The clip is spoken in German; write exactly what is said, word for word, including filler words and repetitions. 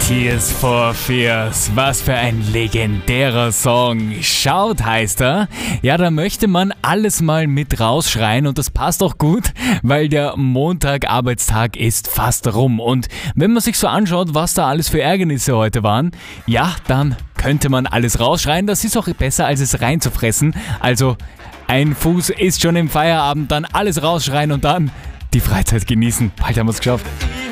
Tears for Fears, was für ein legendärer Song. Schaut heißt er. Ja, da möchte man alles mal mit rausschreien und das passt auch gut, weil der Montag-Arbeitstag ist fast rum. Und wenn man sich so anschaut, was da alles für Ärgernisse heute waren, ja, dann könnte man alles rausschreien. Das ist auch besser, als es reinzufressen. Also, ein Fuß ist schon im Feierabend, dann alles rausschreien und dann die Freizeit genießen. Bald haben wir es geschafft.